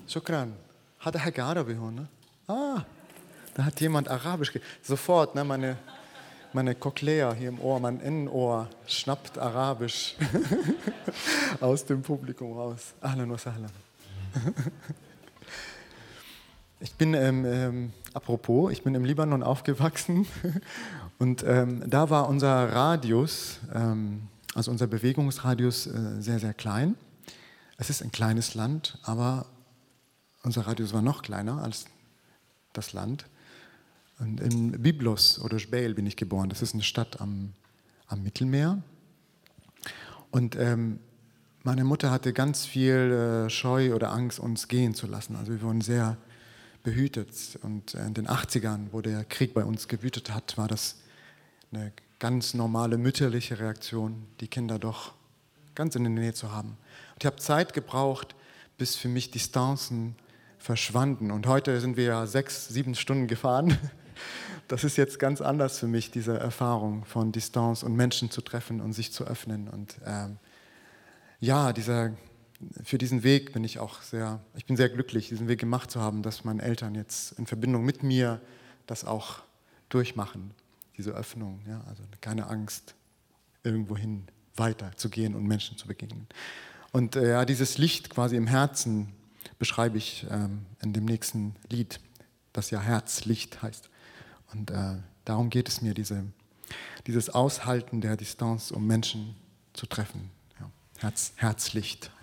Shukran. Hada حاجة عربي هون. Da hat jemand Arabisch. Sofort, ne, meine Cochlea hier im Ohr, mein Innenohr schnappt Arabisch aus dem Publikum raus. Ahlan wa sahlan. Ich bin, apropos, ich bin im Libanon aufgewachsen und da war unser Radius, also unser Bewegungsradius sehr, sehr klein. Es ist ein kleines Land, aber unser Radius war noch kleiner als das Land. Und in Byblos oder Jbeil bin ich geboren. Das ist eine Stadt am Mittelmeer. Und meine Mutter hatte ganz viel Scheu oder Angst, uns gehen zu lassen. Also wir wurden sehr behütet. Und in den 80ern, wo der Krieg bei uns gewütet hat, war das eine ganz normale mütterliche Reaktion, die Kinder doch ganz in der Nähe zu haben. Und ich habe Zeit gebraucht, bis für mich Distanzen verschwanden. Und heute sind wir ja 6, 7 Stunden gefahren. Das ist jetzt ganz anders für mich, diese Erfahrung von Distanz und Menschen zu treffen und sich zu öffnen. Und ja, für diesen Weg bin ich bin sehr glücklich, diesen Weg gemacht zu haben, dass meine Eltern jetzt in Verbindung mit mir das auch durchmachen, diese Öffnung. Ja, also keine Angst, irgendwohin weiterzugehen und Menschen zu begegnen. Und ja, dieses Licht quasi im Herzen beschreibe ich in dem nächsten Lied, das ja Herzlicht heißt. Und darum geht es mir, dieses Aushalten der Distanz, um Menschen zu treffen. Ja, Herzlicht.